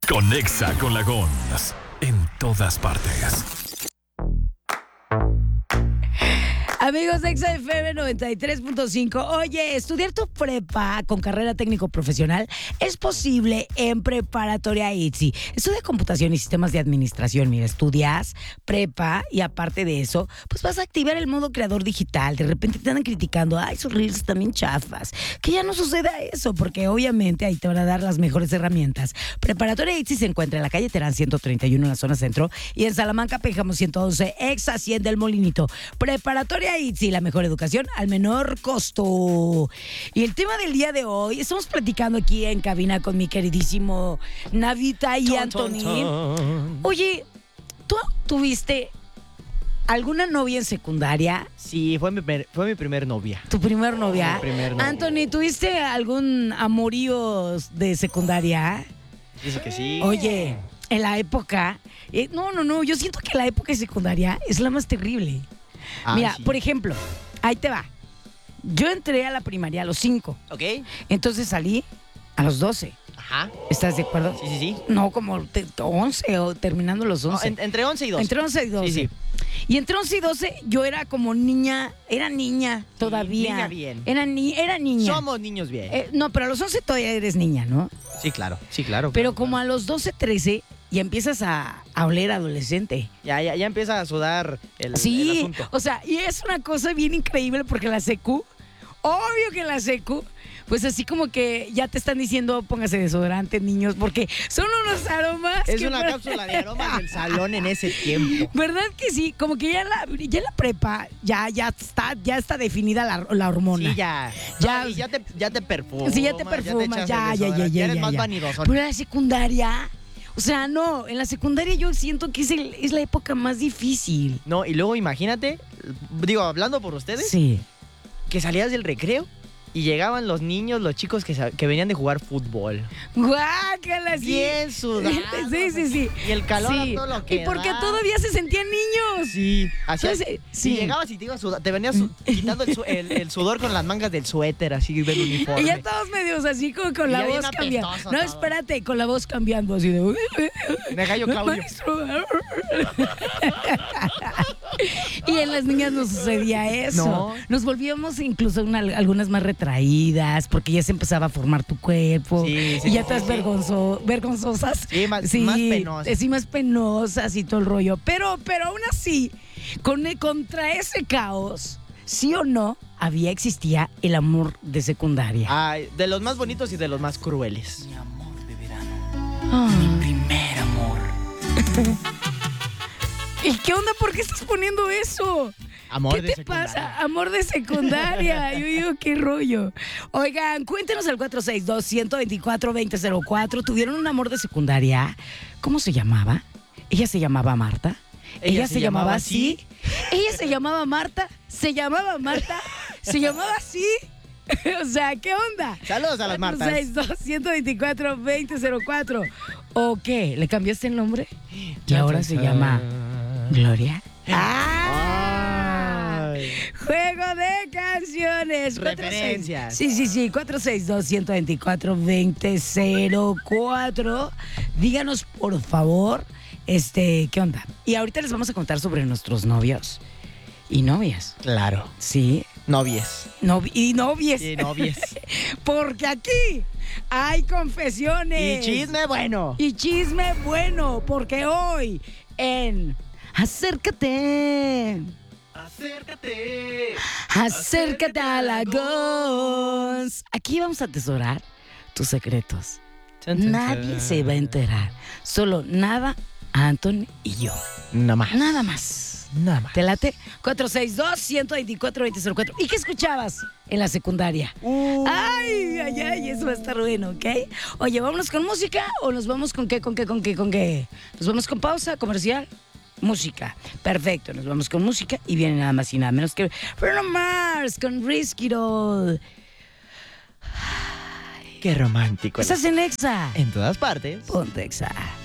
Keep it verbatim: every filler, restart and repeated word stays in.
Conexa con la Gons en todas partes. Amigos de Exa F M noventa y tres punto cinco, oye, estudiar tu prepa con carrera técnico profesional es posible en Preparatoria I T S I. Estudia computación y sistemas de administración. Mira, estudias prepa y aparte de eso, pues vas a activar el modo creador digital. De repente te andan criticando, ay, sus reels también chafas. Que ya no suceda eso, porque obviamente ahí te van a dar las mejores herramientas. Preparatoria I T S I se encuentra en la calle Terán ciento treinta y uno en la zona centro y en Salamanca, Pénjamo ciento once, ex Hacienda El Molinito. Preparatoria I T S I, la mejor educación al menor costo. Y el tema del día de hoy, estamos platicando aquí en cabina con mi queridísimo Navita y Antonín. Oye, ¿tú tuviste alguna novia en secundaria? Sí, fue mi, primer, fue mi primer novia. ¿Tu primer novia? Mi primer novia. Anthony, ¿tuviste algún amorío de secundaria? Dice que sí. Oye, en la época... Eh, no, no, no, yo siento que la época de secundaria es la más terrible. Ah, Mira, sí. por ejemplo, ahí te va. Yo entré a la primaria a los cinco. Ok. Entonces salí a los doce. Ajá. ¿Estás de acuerdo? Sí, sí, sí. No, como te- once o terminando los No, once. en- entre once y doce. Entre once y doce. Sí, sí. Y entre once y doce yo era como niña, era niña todavía. niña bien. Era, ni, era niña. Somos niños bien. Eh, no, pero a los once todavía eres niña, ¿no? Sí, claro. Sí, claro. Pero claro, como claro. a los doce, trece ya empiezas a, a oler adolescente. Ya, ya, ya empieza a sudar el, el Sí, asunto. o sea, y es una cosa bien increíble porque la secu, obvio que la secu, pues así como que ya te están diciendo póngase desodorante, niños, porque son unos aromas. Es que una pues- cápsula de aromas del salón en ese tiempo. ¿Verdad que sí? Como que ya en la, ya en la prepa ya, ya, está, ya está definida la, la hormona. Sí, ya. Ya- No, y ya te, ya te perfumas. Sí, ya te perfumas, echas ya, el ya, ya, desodorante, ya, eres ya, más ya. vanidoso. Pero en la secundaria, o sea, no, en la secundaria yo siento que es, el- es la época más difícil. No, y luego imagínate, digo, hablando por ustedes, Sí. que salías del recreo y llegaban los niños, los chicos que, sa- que venían de jugar fútbol. Guácala, sí. Bien sudados. Sí, sí, sí. Y el calor Sí. a todo lo que Y porque da. todavía se sentían niños. Sí, hacías, Entonces, si sí. llegabas y te ibas sudar, te venías su- quitando el, su- el- el sudor con las mangas del suéter, así del uniforme. Y ya todos medios así como con Y la ya bien voz cambiando. apestoso No, todo. espérate, con la voz cambiando así de... De gallo Claudio. Maestro. Y en las niñas no sucedía eso. No. Nos volvíamos incluso una- algunas más retraídas porque ya se empezaba a formar tu cuerpo. Sí, sí, y ya sí, todas sí. vergonzo- vergonzosas. Sí, más- más penosas. eh, Sí, más penosas y todo el rollo. Pero, pero aún así, con, contra ese caos, sí o no, había, existía el amor de secundaria. Ay, de los más bonitos y de los más crueles. Mi amor de verano, Ah. mi primer amor. ¿Y qué onda? ¿Por qué estás poniendo eso? Amor ¿Qué de te secundaria. pasa? Amor de secundaria. Yo digo, qué rollo. Oigan, cuéntenos al cuatro seis dos, uno dos cuatro, dos cero cero cuatro. ¿Tuvieron un amor de secundaria? ¿Cómo se llamaba? ¿Ella se llamaba Marta? ¿Ella, se, llamaba así? ¿Ella se llamaba Marta? ¿Se llamaba Marta? ¿Se llamaba así? O sea, ¿qué onda? Saludos a las Martas. cuatro seis dos, uno dos cuatro, dos cero cero cuatro. ¿O qué? ¿Le cambiaste el nombre? Y ahora se llama Gloria. ¡Ah! Ay. Juego de canciones. Referencias. Sí, sí, sí. cuatro seis dos, uno dos cuatro, dos cero cuatro. Díganos, por favor, este, ¿qué onda? Y ahorita les vamos a contar sobre nuestros novios y novias. Claro. Sí. Novies. Novi- y novies. Y novies. Porque aquí hay confesiones. Y chisme bueno. Y chisme bueno. Porque hoy en Acércate. Acércate. Acércate a la Gons. Aquí vamos a atesorar tus secretos. Nadie se va a enterar. Solo nada, Anton y yo. Nada más. Nada más. Nada más. ¿Te late? cuatro seis dos, uno dos cuatro, dos cero cuatro. ¿Y qué escuchabas en la secundaria? Uh. Ay, ay, ay, eso va a estar bueno, ¿ok? Oye, ¿vámonos con música o nos vamos con qué, con qué, con qué, con qué? ¿Nos vamos con pausa comercial? Música. Perfecto, nos vamos con música y viene nada más y nada menos que Bruno Mars con Risk It All. Qué romántico. Estás en Exa. En todas partes. Ponte Exa.